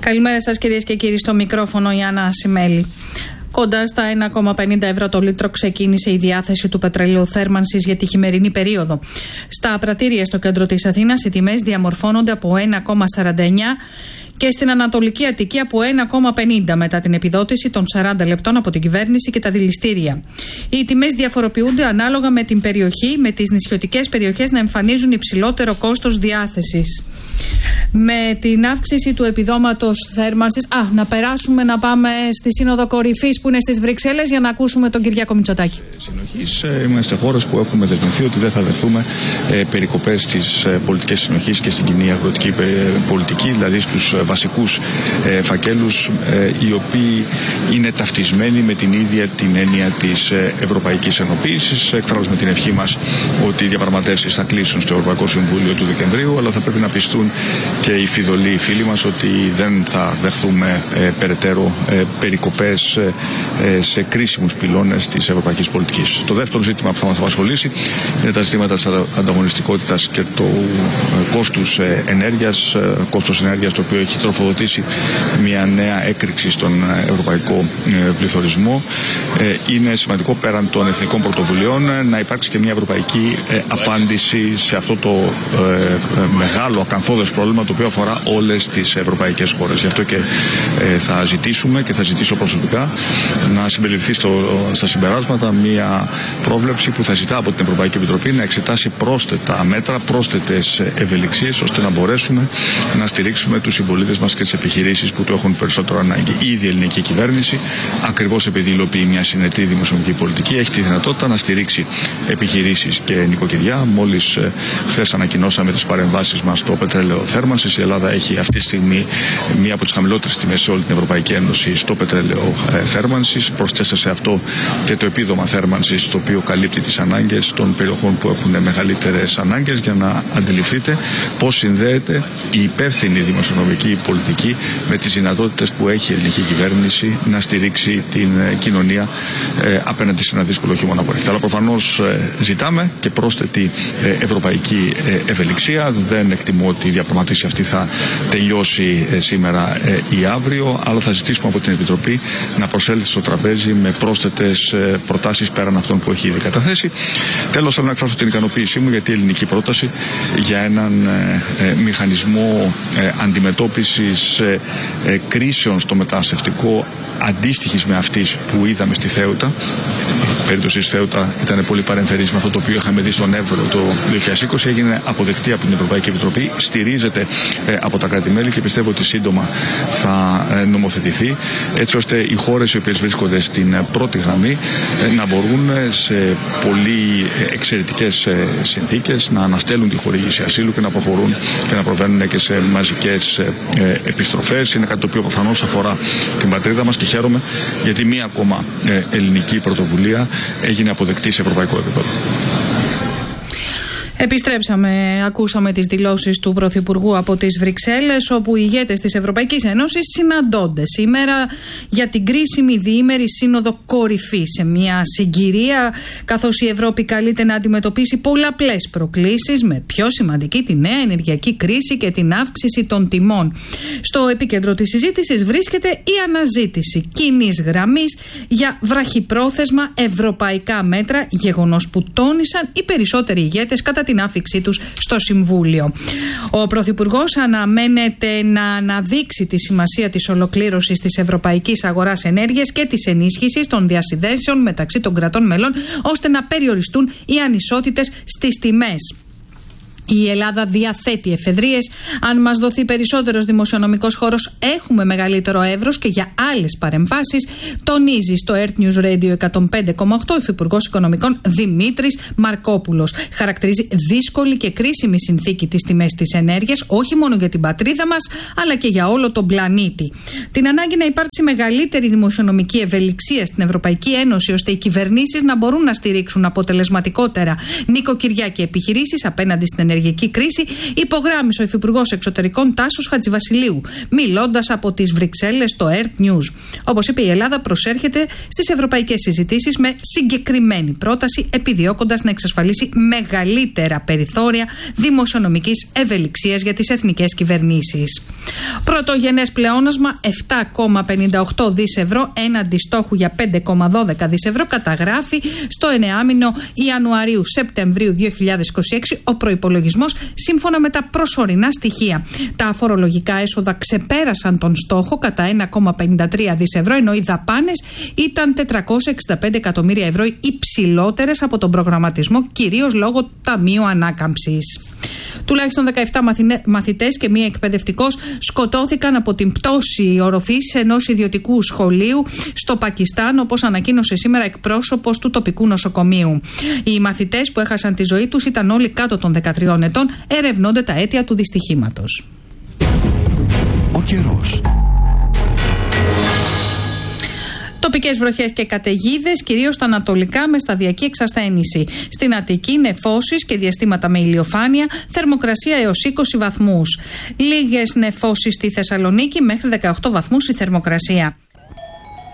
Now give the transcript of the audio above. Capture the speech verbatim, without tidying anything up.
Καλημέρα σας κυρίες και κύριοι, στο μικρόφωνο η Άννα Ασημέλη. Κοντά στα ένα κόμμα πενήντα ευρώ το λίτρο ξεκίνησε η διάθεση του πετρελαίου θέρμανσης για τη χειμερινή περίοδο. Στα πρατήρια στο κέντρο της Αθήνας οι τιμές διαμορφώνονται από ένα κόμμα σαράντα εννιά και στην Ανατολική Αττική από ένα κόμμα πενήντα μετά την επιδότηση των σαράντα λεπτών από την κυβέρνηση και τα δηληστήρια. Οι τιμές διαφοροποιούνται ανάλογα με την περιοχή, με τις νησιωτικές περιοχές να εμφανίζουν υψηλότερο κόστος διάθεσης. Με την αύξηση του επιδόματος θέρμανσης, α, να περάσουμε να πάμε στη Σύνοδο Κορυφής που είναι στις Βρυξέλλες για να ακούσουμε τον Κυριάκο Μητσοτάκη. Συνοχής, είμαστε χώρες που έχουμε δεσμευθεί ότι δεν θα δεχθούμε ε, περικοπές στις ε, πολιτικές συνοχής και στην κοινή αγροτική ε, πολιτική, δηλαδή στους ε, βασικούς ε, φακέλους ε, οι οποίοι είναι ταυτισμένοι με την ίδια την έννοια της ε, Ευρωπαϊκής Ενοποίησης. Εκφράζουμε την ευχή μας ότι οι διαπραγματεύσεις θα κλείσουν στο Ευρωπαϊκό Συμβούλιο του Δεκεμβρίου, αλλά θα πρέπει να πιστούν και οι φιδωλοί φίλοι μας ότι δεν θα δεχθούμε ε, περαιτέρω ε, περικοπές ε, ε, σε κρίσιμους πυλώνες της ευρωπαϊκής πολιτικής. Το δεύτερο ζήτημα που θα μας απασχολήσει είναι τα ζητήματα της ανταγωνιστικότητας και του ε, κόστους ε, ενέργειας, ε, κόστος ενέργειας το οποίο έχει τροφοδοτήσει μια νέα έκρηξη στον ευρωπαϊκό ε, πληθωρισμό. Ε, είναι σημαντικό πέραν των εθνικών πρωτοβουλειών ε, να υπάρξει και μια ευρωπαϊκή ε, απάντηση σε αυτό το ε, ε, μεγάλο ακαθόδες πρόβλημα το οποίο αφορά όλες τις ευρωπαϊκές χώρες. Γι' αυτό και ε, θα ζητήσουμε και θα ζητήσω προσωπικά να συμπεριληφθεί στο, στα συμπεράσματα μια πρόβλεψη που θα ζητά από την Ευρωπαϊκή Επιτροπή να εξετάσει πρόσθετα μέτρα, πρόσθετες ευελιξίες ώστε να μπορέσουμε να στηρίξουμε τους συμπολίτες μας και τις επιχειρήσεις που το έχουν περισσότερο ανάγκη. Ήδη η ελληνική κυβέρνηση, ακριβώς επειδή υλοποιεί μια συνετή δημοσιονομική πολιτική, έχει τη δυνατότητα να στηρίξει επιχειρήσεις και νοικοκυριά. Μόλις ε, χθες ανακοινώσαμε τις παρεμβάσεις μας στο πετρέλαιο θέρμανσης. Η Ελλάδα έχει αυτή τη στιγμή μία από τις χαμηλότερες τιμές σε όλη την Ευρωπαϊκή Ένωση στο πετρέλαιο ε, θέρμανσης. Προσθέστε σε αυτό και το επίδομα θέρμανσης, το οποίο καλύπτει τις ανάγκες των περιοχών που έχουν μεγαλύτερες ανάγκες, για να αντιληφθείτε πώς συνδέεται η υπεύθυνη δημοσιονομική πολιτική με τις δυνατότητες που έχει η ελληνική κυβέρνηση να στηρίξει την ε, κοινωνία ε, απέναντι σε ένα δύσκολο χειμώνα που έρχεται. Αλλά προφανώς ε, ζητάμε και πρόσθετη ε, ευρωπαϊκή ε, ευελιξία. Δεν εκτιμώ ότι η διαπραγματεύση αυτή θα τελειώσει ε, σήμερα ε, ή αύριο, αλλά θα ζητήσουμε από την Επιτροπή να προσέλθει στο τραπέζι με πρόσθετες ε, προτάσεις πέραν αυτών που έχει ήδη καταθέσει. Τέλος, θέλω να εκφράσω την ικανοποίησή μου γιατί η ελληνική πρόταση για έναν ε, ε, μηχανισμό ε, αντιμετώπισης ε, ε, κρίσεων στο μεταναστευτικό αντίστοιχης με αυτής που είδαμε στη Θέουτα. Η περίπτωση της Θέουτα ήταν πολύ παρεμφερής με αυτό το οποίο είχαμε δει στον Εύρο το δύο χιλιάδες είκοσι. Έγινε αποδεκτή από την Ευρωπαϊκή Επιτροπή, στηρίζεται ε, από τα κράτη-μέλη και πιστεύω ότι σύντομα θα ε, νομοθετηθεί, έτσι ώστε οι χώρες οι οποίες βρίσκονται στην ε, πρώτη γραμμή ε, να μπορούν ε, σε πολύ ε, εξαιρετικές ε, συνθήκες να αναστέλουν τη χορήγηση ασύλου και να προχωρούν και να προβαίνουν και σε μαζικές ε, ε, επιστροφές. Είναι κάτι το οποίο προφανώς αφορά την πατρίδα μας και χαίρομαι γιατί μία ακόμα ε, ελληνική πρωτοβουλία έγινε αποδεκτή σε ευρωπαϊκό επίπεδο. Επιστρέψαμε, ακούσαμε τις δηλώσεις του Πρωθυπουργού από τις Βρυξέλλες, όπου οι ηγέτες της Ευρωπαϊκής Ένωσης συναντώνται σήμερα για την κρίσιμη διήμερη Σύνοδο Κορυφής, σε μια συγκυρία καθώς η Ευρώπη καλείται να αντιμετωπίσει πολλαπλές προκλήσεις, με πιο σημαντική τη νέα ενεργειακή κρίση και την αύξηση των τιμών. Στο επίκεντρο της συζήτησης βρίσκεται η αναζήτηση κοινής γραμμής για βραχυπρόθεσμα ευρωπαϊκά μέτρα, γεγονός που τόνισαν οι περισσότεροι ηγέτες κατά την άφηξή τους στο Συμβούλιο. Ο Πρωθυπουργός αναμένεται να αναδείξει τη σημασία της ολοκλήρωσης της ευρωπαϊκής αγοράς ενέργειας και της ενίσχυσης των διασυνδέσεων μεταξύ των κρατών μελών, ώστε να περιοριστούν οι ανισότητες στις τιμές. Η Ελλάδα διαθέτει εφεδρείες. Αν μας δοθεί περισσότερος δημοσιονομικός χώρος, έχουμε μεγαλύτερο εύρος και για άλλες παρεμβάσεις, τονίζει στο Earth News Radio εκατόν πέντε κόμμα οκτώ ο Υφυπουργός Οικονομικών Δημήτρης Μαρκόπουλος. Χαρακτηρίζει δύσκολη και κρίσιμη συνθήκη τις τιμές της ενέργειας, όχι μόνο για την πατρίδα μας, αλλά και για όλο τον πλανήτη. Την ανάγκη να υπάρξει μεγαλύτερη δημοσιονομική ευελιξία στην Ευρωπαϊκή Ένωση, ώστε οι κυβερνήσεις να μπορούν να στηρίξουν αποτελεσματικότερα νοικοκυριά και επιχειρήσεις απέναντι στην ενεργειακή κρίση, υπογράμμισε ο Υφυπουργός Εξωτερικών Τάσος Χατζηβασιλείου, μιλώντας από τις Βρυξέλλες στο Earth News. Όπως είπε, η Ελλάδα προσέρχεται στις ευρωπαϊκές συζητήσεις με συγκεκριμένη πρόταση, επιδιώκοντας να εξασφαλίσει μεγαλύτερα περιθώρια δημοσιονομικής ευελιξίας για τις εθνικές κυβερνήσεις. Πρωτογενές πλεόνασμα επτά κόμμα πενήντα οκτώ δις ευρώ έναντι στόχου για πέντε κόμμα δώδεκα δις ευρώ καταγράφει στο εννεάμηνο Ιανουαρίου-Σεπτεμβρίου δύο χιλιάδες είκοσι έξι ο προϋπολογισμός σύμφωνα με τα προσωρινά στοιχεία. Τα φορολογικά έσοδα ξεπέρασαν τον στόχο κατά ένα κόμμα πενήντα τρία δις ευρώ, ενώ οι δαπάνες ήταν τετρακόσια εξήντα πέντε εκατομμύρια ευρώ υψηλότερες από τον προγραμματισμό, κυρίως λόγω του Ταμείου Ανάκαμψης. Τουλάχιστον δεκαεπτά μαθητές και μία εκπαιδευτικός σκοτώθηκαν από την πτώση οροφής ενός ιδιωτικού σχολείου στο Πακιστάν, όπως ανακοίνωσε σήμερα εκπρόσωπος του τοπικού νοσοκομείου. Οι μαθητές που έχασαν τη ζωή τους ήταν όλοι κάτω των δεκατριών ετών. Ερευνώνται τα αίτια του δυστυχήματος. Ο καιρός. Τοπικές βροχές και καταιγίδες, κυρίως στα ανατολικά, με σταδιακή εξασθένηση. Στην Αττική, νεφώσεις και διαστήματα με ηλιοφάνεια, θερμοκρασία έως είκοσι βαθμούς. Λίγες νεφώσεις στη Θεσσαλονίκη, μέχρι δεκαοκτώ βαθμούς η θερμοκρασία.